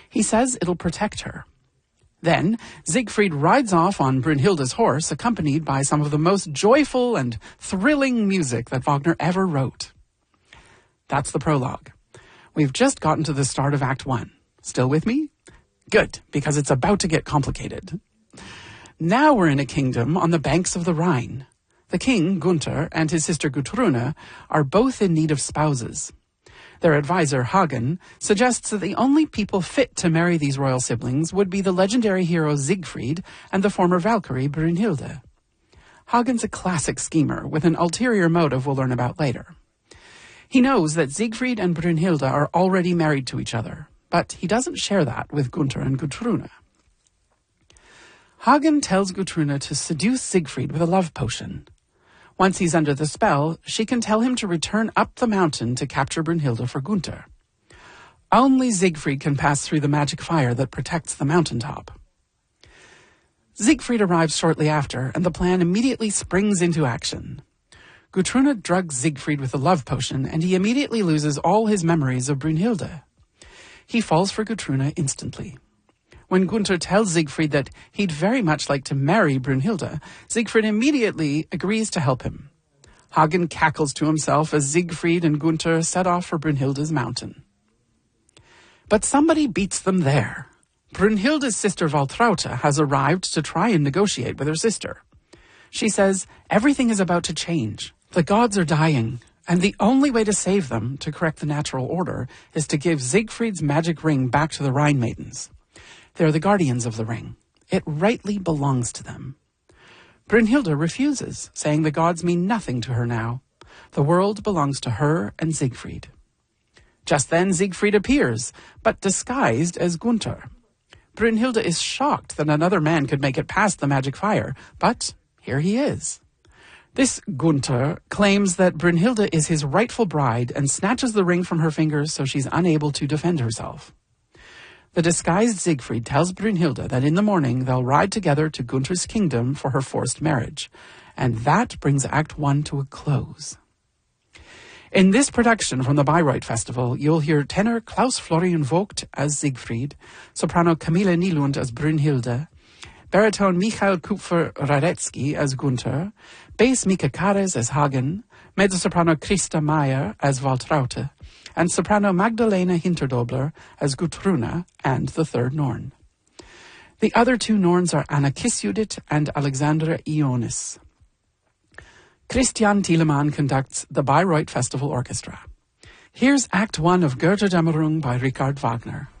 He says it'll protect her. Then Siegfried rides off on Brünnhilde's horse, accompanied by some of the most joyful and thrilling music that Wagner ever wrote. That's the prologue. We've just gotten to the start of Act 1. Still with me? Good, because it's about to get complicated. Now we're in a kingdom on the banks of the Rhine. The king, Gunther, and his sister Gutrune are both in need of spouses. Their advisor, Hagen, suggests that the only people fit to marry these royal siblings would be the legendary hero Siegfried and the former Valkyrie, Brünnhilde. Hagen's a classic schemer with an ulterior motive we'll learn about later. He knows that Siegfried and Brünnhilde are already married to each other, but he doesn't share that with Gunther and Gutrune. Hagen tells Gutrune to seduce Siegfried with a love potion. Once he's under the spell, she can tell him to return up the mountain to capture Brünnhilde for Gunther. Only Siegfried can pass through the magic fire that protects the mountaintop. Siegfried arrives shortly after, and the plan immediately springs into action. Gutrune drugs Siegfried with the love potion, and he immediately loses all his memories of Brünnhilde. He falls for Gutrune instantly. When Gunther tells Siegfried that he'd very much like to marry Brünnhilde, Siegfried immediately agrees to help him. Hagen cackles to himself as Siegfried and Gunther set off for Brünnhilde's mountain. But somebody beats them there. Brünnhilde's sister Waltraute has arrived to try and negotiate with her sister. She says everything is about to change. The gods are dying, and the only way to save them, to correct the natural order, is to give Siegfried's magic ring back to the Rhine maidens. They're the guardians of the ring. It rightly belongs to them. Brünnhilde refuses, saying the gods mean nothing to her now. The world belongs to her and Siegfried. Just then Siegfried appears, but disguised as Gunther. Brünnhilde is shocked that another man could make it past the magic fire, but here he is. This Gunther claims that Brünnhilde is his rightful bride and snatches the ring from her fingers so she's unable to defend herself. The disguised Siegfried tells Brünnhilde that in the morning they'll ride together to Gunther's kingdom for her forced marriage, and that brings Act 1 to a close. In this production from the Bayreuth Festival, you'll hear tenor Klaus Florian Vogt as Siegfried, soprano Camille Nylund as Brünnhilde, baritone Michael Kupfer-Radetzky as Gunther, bass Mika Kares as Hagen, mezzo-soprano Christa Meyer as Waltraute, and soprano Magdalena Hinterdobler as Gutrune and the third Norn. The other two Norns are Anna Kisjudit and Alexandra Ionis. Christian Thielemann conducts the Bayreuth Festival Orchestra. Here's Act 1 of Götterdämmerung by Richard Wagner.